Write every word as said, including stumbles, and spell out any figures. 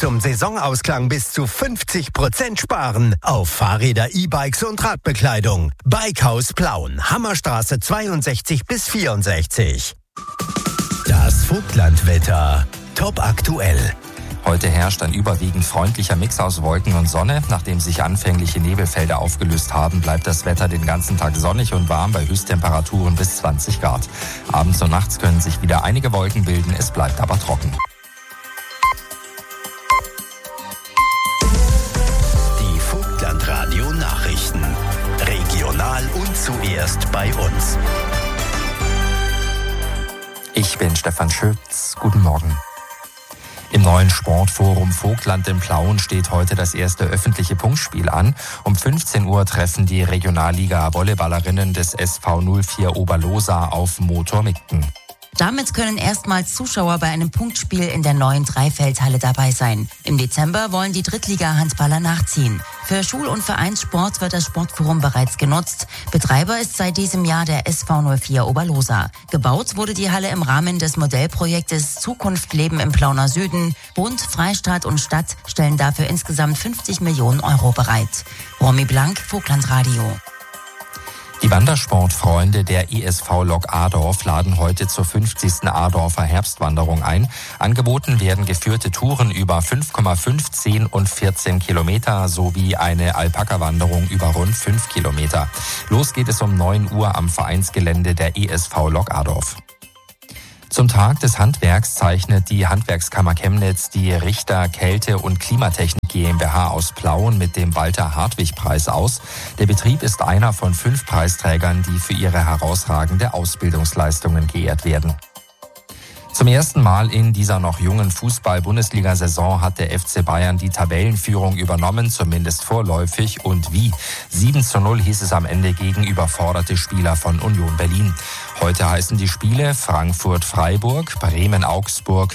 zum Saisonausklang bis zu fünfzig Prozent sparen auf Fahrräder, E-Bikes und Radbekleidung. Bikehaus Plauen, Hammerstraße zweiundsechzig bis vierundsechzig. Das Vogtlandwetter. Top aktuell. Heute herrscht ein überwiegend freundlicher Mix aus Wolken und Sonne. Nachdem sich anfängliche Nebelfelder aufgelöst haben, bleibt das Wetter den ganzen Tag sonnig und warm bei Höchsttemperaturen bis zwanzig Grad. Abends und nachts können sich wieder einige Wolken bilden, es bleibt aber trocken. Die Vogtlandradio Nachrichten. Regional und zuerst bei uns. Ich bin Stefan Schütz. Guten Morgen. Im neuen Sportforum Vogtland in Plauen steht heute das erste öffentliche Punktspiel an. Um fünfzehn Uhr treffen die Regionalliga-Volleyballerinnen des S V null vier Oberlosa auf Motor Migden. Damit können erstmals Zuschauer bei einem Punktspiel in der neuen Dreifeldhalle dabei sein. Im Dezember wollen die Drittliga-Handballer nachziehen. Für Schul- und Vereinssport wird das Sportforum bereits genutzt. Betreiber ist seit diesem Jahr der S V null vier Oberlosa. Gebaut wurde die Halle im Rahmen des Modellprojektes Zukunft Leben im Plauner Süden. Bund, Freistaat und Stadt stellen dafür insgesamt fünfzig Millionen Euro bereit. Romy Blank, Vogtlandradio. Die Wandersportfreunde der E S V Lok Adorf laden heute zur fünfzigsten Adorfer Herbstwanderung ein. Angeboten werden geführte Touren über fünf Komma fünf, zehn und vierzehn Kilometer sowie eine Alpaka-Wanderung über rund fünf Kilometer. Los geht es um neun Uhr am Vereinsgelände der E S V Lok Adorf. Zum Tag des Handwerks zeichnet die Handwerkskammer Chemnitz die Richter Kälte- und Klimatechnik GmbH aus Plauen mit dem Walter-Hartwig-Preis aus. Der Betrieb ist einer von fünf Preisträgern, die für ihre herausragende Ausbildungsleistungen geehrt werden. Zum ersten Mal in dieser noch jungen Fußball-Bundesliga-Saison hat der F C Bayern die Tabellenführung übernommen, zumindest vorläufig. Und wie? sieben zu null hieß es am Ende gegen überforderte Spieler von Union Berlin. Heute heißen die Spiele Frankfurt-Freiburg, Bremen-Augsburg,